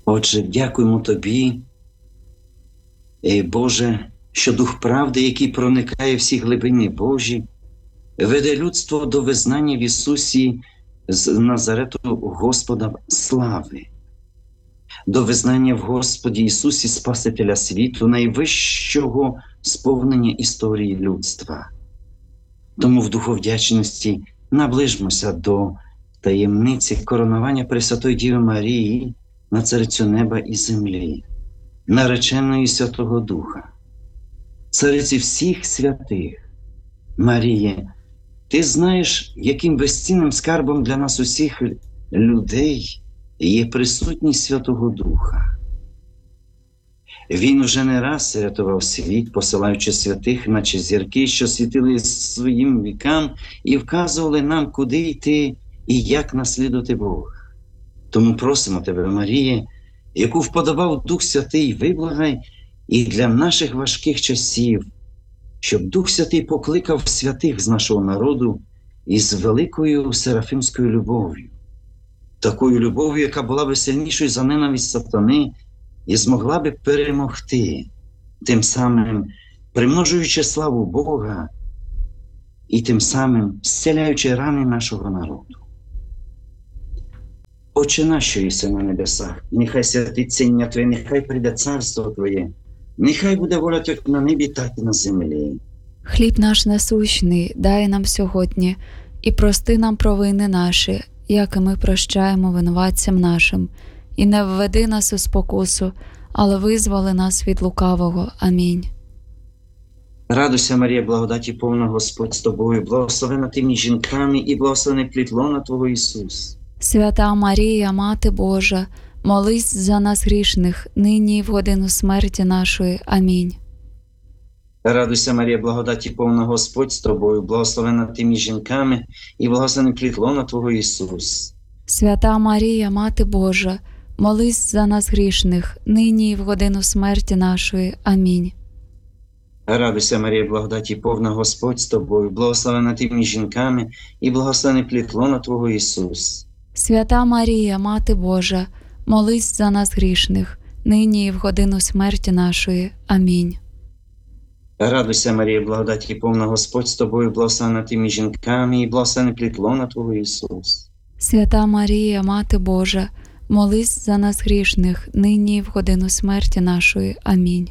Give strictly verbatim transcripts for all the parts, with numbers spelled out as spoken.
Отже, дякуємо Тобі, Боже, що Дух правди, який проникає всі глибини Божі, веде людство до визнання в Ісусі з Назарету Господа слави, до визнання в Господі Ісусі Спасителя світу, найвищого сповнення історії людства. Тому в духу вдячності наближмося до таємниці коронування Пресвятої Діви Марії на Царицю неба і землі, нареченої Святого Духа, Цариці всіх святих. Маріє, Ти знаєш, яким безцінним скарбом для нас усіх людей є присутність Святого Духа. Він уже не раз рятував світ, посилаючи святих, наче зірки, що світили своїм вікам і вказували нам, куди йти і як наслідувати Бога. Тому просимо Тебе, Маріє, яку вподобав Дух Святий, виблагай і для наших важких часів, щоб Дух Святий покликав святих з нашого народу із великою серафимською любов'ю, такою любов'ю, яка була би сильнішою за ненависть сатани і змогла би перемогти, тим самим примножуючи славу Бога і тим самим зціляючи рани нашого народу. Отче наш, що єси на небесах, нехай святиться ім'я Твоє, нехай прийде царство Твоє, нехай буде воля Твоя на небі, так і на землі. Хліб наш насущний дай нам сьогодні, і прости нам провини наші, як і ми прощаємо винуватцям нашим. І не введи нас у спокусу, але визволи нас від лукавого. Амінь. Радуйся, Марія, благодаті повна, Господь з тобою, благословена ти між жінками і благословений плід лона Твого Ісус. Свята Марія, Мати Божа, молись за нас грішних, нині і в годину смерті нашої. Амінь. Радуйся, Марія, благодаті повна, Господь з тобою, благословена ти між жінками і благословений плід лона Твого Ісус. Свята Марія, Мати Божа, молись за нас грішних, нині і в годину смерті нашої. Амінь. Радуйся, Марія, благодаті повна, Господь з тобою, благословена ти між жінками і благословений плід лона Твого Ісус. Свята Марія, Мати Божа, молись за нас грішних, нині і в годину смерті нашої. Амінь. Радуйся, Марія, благодаті повна, Господь з тобою, благословена ти між жінками і благословений плід лона Твого Ісус. Свята Марія, Мати Божа, молись за нас грішних, нині і в годину смерті нашої. Амінь.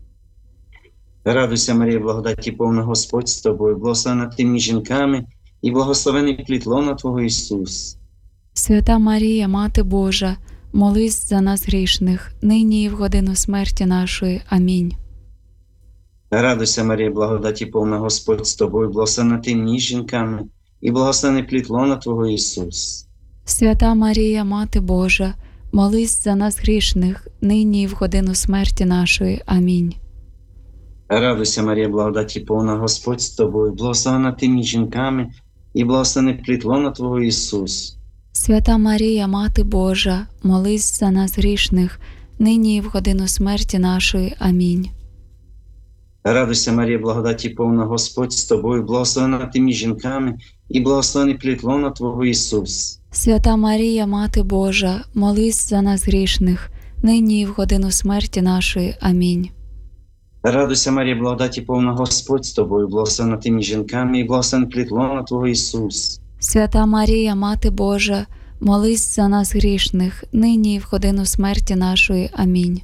Радуйся, Марія, благодаті повна, Господь з тобою, благословена ти між жінками і благословений плід лона Твого Ісус. Свята Марія, Мати Божа, молись за нас грішних, нині і в годину смерті нашої. Амінь. Радуйся, Марія, благодаті повна, Господь з тобою, благословена ти між жінками і благословений плід лона Твого Ісус. Свята Марія, Мати Божа, молись за нас грішних, нині і в годину смерті нашої. Амінь. Радуйся, Марія, благодаті повна, Господь з тобою, благословена ти між жінками і благословений плід лона Твого Ісус. Свята Марія, Мати Божа, молись за нас грішних, нині і в годину смерті нашої. Амінь. Радуйся, Марія, благодаті повна, Господь з тобою, благословена ти між жінками і благословений плід лона Твого Ісус. Свята Марія, Мати Божа, молись за нас грішних, нині і в годину смерті нашої. Амінь. Радуйся, Марія, благодаті повна, Господь з тобою, благословена ти між жінками і благословений плід лона Твого Ісус. Свята Марія, Мати Божа, молись за нас грішних, нині і в годину смерті нашої. Амінь.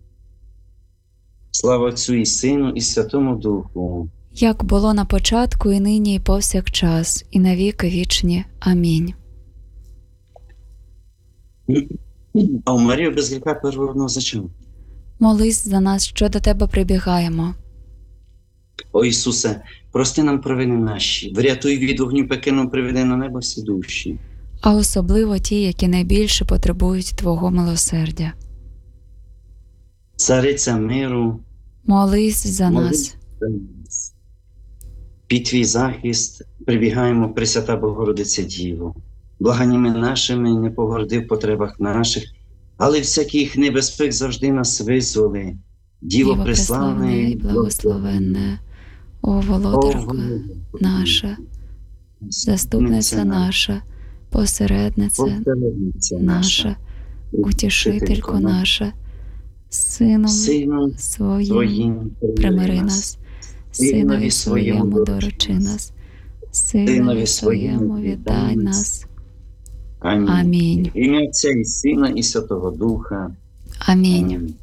Слава Отцю і Сину і Святому Духу. Як було на початку, і нині, і повсякчас, і на віки вічні. Амінь. А у Марію без гріха первородного зачала. Молись за нас, що до Тебе прибігаємо. О Ісусе, прости нам провини наші, врятуй від вогню пекельного, приведи на небо всі душі. А особливо ті, які найбільше потребують Твого милосердя. Цариця миру, Молись за молись нас. за нас. Під Твій захист прибігаємо, Пресвята Богородице Діво. Благаннями нашими не погорди в потребах наших, але всяких небезпек завжди нас визволи. Діво Діво преславне преславне і і благословенне, о володарко наша, заступниця наша, посередниця наша, утішителько наша, Сином Сином Своїм Своїм примири нас, Синові Своєму доручи нас, Синові Своєму віддай нас. Амінь. Амінь. Ім'я Отця і Сина і Святого Духа. Амінь. Амінь.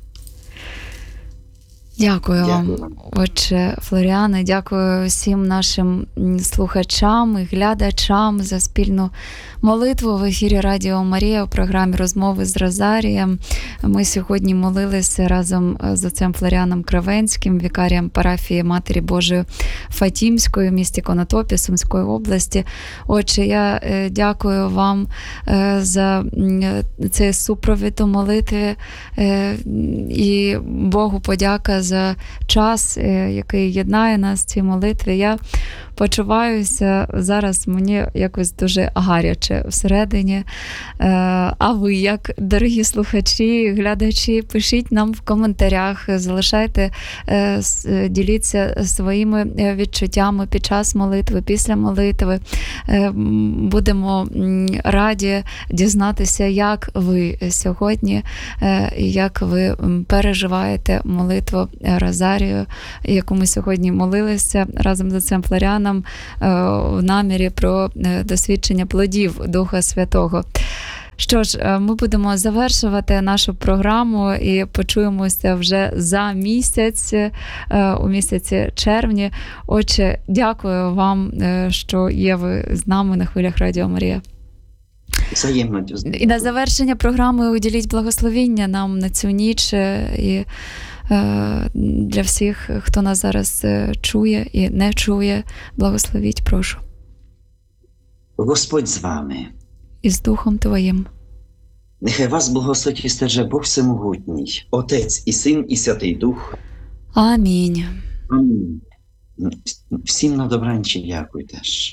Дякую вам, Дякую вам. отче Флоріане, дякую всім нашим м, слухачам і глядачам за спільну молитву в ефірі Радіо Марія у програмі «Розмови з Розарієм». Ми сьогодні молилися разом з отцем Флоріаном Кравенським, вікарієм парафії Матері Божої Фатімської в місті Конотопі Сумської області. Отче, я е, дякую вам е, за м, цей супровід у молитві е, і Богу подяка за час, е, який єднає нас в цій молитві. Я почуваюся зараз, мені якось дуже гаряче всередині. Е, а ви, як, дорогі слухачі, глядачі, пишіть нам в коментарях, залишайте, е, с- діліться своїми е, відчуттями під час молитви, після молитви. Е, м, Будемо м, раді дізнатися, як ви сьогодні, е, і як ви м, переживаєте молитву е, Розарію, яку ми сьогодні молилися разом з отцем Флоріаном е, в намірі про е, досвідчення плодів Духа Святого. Що ж, е, ми будемо завершувати нашу програму і почуємося вже за місяць, е, у місяці червні. Отже, дякую вам, е, що є ви з нами на хвилях Радіо Марія. Взаємно. І на завершення програми уділіть благословіння нам на цю ніч е, і е, для всіх, хто нас зараз е, чує і не чує, благословіть, прошу. Господь з вами. І з Духом Твоїм. Нехай вас благословить і стереже Бог Всемогутній, Отець і Син і Святий Дух. Амінь. Амінь. Всім на добранчі дякую теж.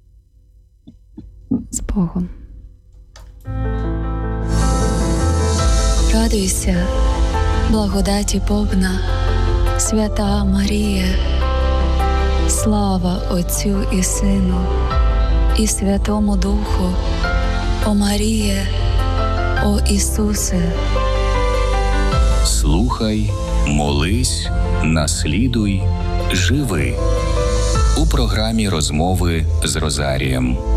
З Богом. Радуйся, благодаті повна, свята Марія, слава Отцю і Сину, і Святому Духу, о Маріє, о Ісусе. Слухай, молись, наслідуй, живи. У програмі «Розмови з Розарієм».